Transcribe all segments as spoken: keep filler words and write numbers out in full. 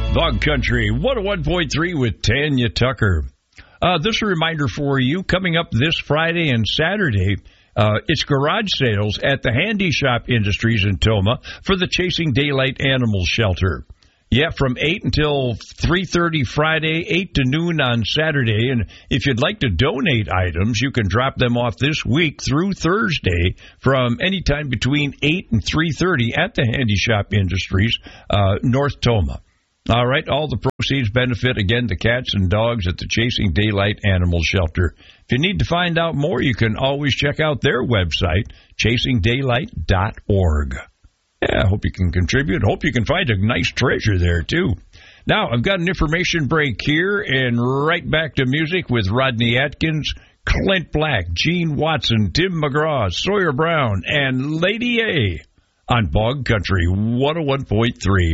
Dog Country, one oh one point three with Tanya Tucker. Uh, this is a reminder for you, coming up this Friday and Saturday, uh, it's garage sales at the Handy Shop Industries in Toma for the Chasing Daylight Animal Shelter. Yeah, from eight until three thirty Friday, eight to noon on Saturday. And if you'd like to donate items, you can drop them off this week through Thursday from any time between eight and three thirty at the Handy Shop Industries, uh, North Toma. All right, all the proceeds benefit, again, the cats and dogs at the Chasing Daylight Animal Shelter. If you need to find out more, you can always check out their website, chasing daylight dot org. Yeah, I hope you can contribute. Hope you can find a nice treasure there, too. Now, I've got an information break here, and right back to music with Rodney Atkins, Clint Black, Gene Watson, Tim McGraw, Sawyer Brown, and Lady A on Bog Country one oh one point three.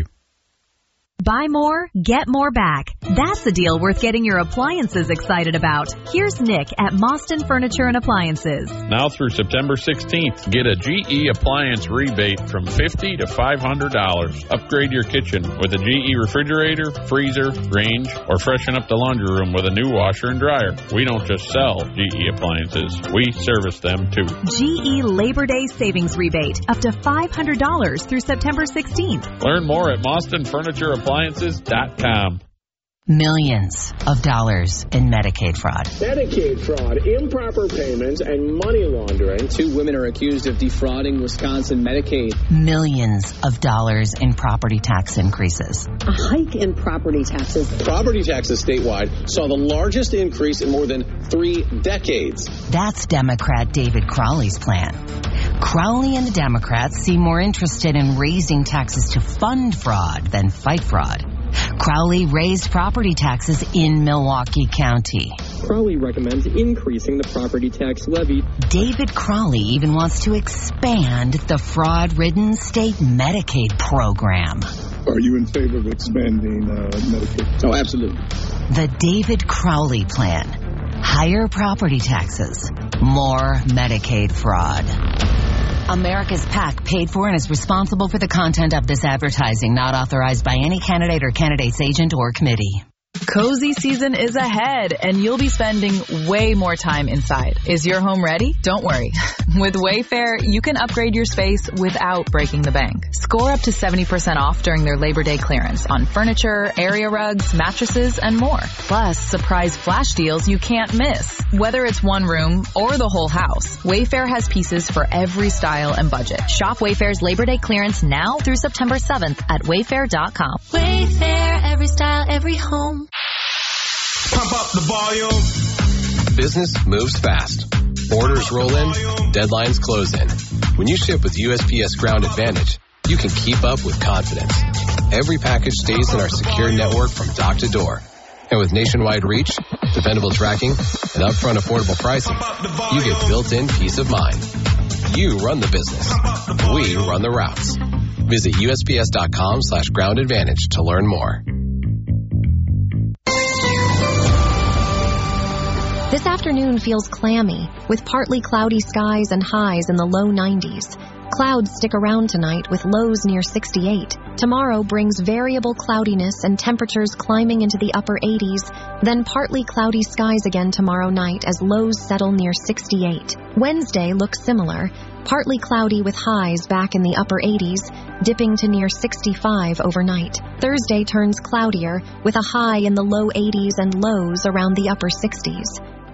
Buy more, get more back. That's the deal worth getting your appliances excited about. Here's Nick at Mostyn Furniture and Appliances. Now through September sixteenth, get a G E appliance rebate from fifty dollars to five hundred dollars. Upgrade your kitchen with a G E refrigerator, freezer, range, or freshen up the laundry room with a new washer and dryer. We don't just sell G E appliances, we service them too. G E Labor Day Savings Rebate, up to five hundred dollars through September sixteenth. Learn more at Mostyn Furniture Appliances dot com. Millions of dollars in Medicaid fraud. Medicaid fraud, improper payments, and money laundering. Two women are accused of defrauding Wisconsin Medicaid. Millions of dollars in property tax increases. A hike in property taxes. Property taxes statewide saw the largest increase in more than three decades. That's Democrat David Crowley's plan. Crowley and the Democrats seem more interested in raising taxes to fund fraud than fight fraud. Crowley raised property taxes in Milwaukee County. Crowley recommends increasing the property tax levy. David Crowley even wants to expand the fraud-ridden state Medicaid program. Are you in favor of expanding uh, Medicaid? Oh, absolutely. The David Crowley plan. Higher property taxes. More Medicaid fraud. America's PAC paid for and is responsible for the content of this advertising, not authorized by any candidate or candidate's agent or committee. Cozy season is ahead, and you'll be spending way more time inside. Is your home ready? Don't worry. With Wayfair, you can upgrade your space without breaking the bank. Score up to seventy percent off during their Labor Day clearance on furniture, area rugs, mattresses, and more. Plus, surprise flash deals you can't miss. Whether it's one room or the whole house, Wayfair has pieces for every style and budget. Shop Wayfair's Labor Day clearance now through September seventh at wayfair dot com. Wayfair, every style, every home. Pump up the volume. Business moves fast. Orders roll in, deadlines close in. When you ship with U S P S Ground Advantage, you can keep up with confidence. Every package stays in our secure network from dock to door. And with nationwide reach, dependable tracking, and upfront affordable pricing, you get built-in peace of mind. You run the business. We run the routes. Visit U S P S dot com slash ground advantage to learn more. This afternoon feels clammy, with partly cloudy skies and highs in the low nineties. Clouds stick around tonight with lows near sixty-eight. Tomorrow brings variable cloudiness and temperatures climbing into the upper eighties, then partly cloudy skies again tomorrow night as lows settle near sixty-eight. Wednesday looks similar, partly cloudy with highs back in the upper eighties, dipping to near sixty-five overnight. Thursday turns cloudier, with a high in the low eighties and lows around the upper sixties.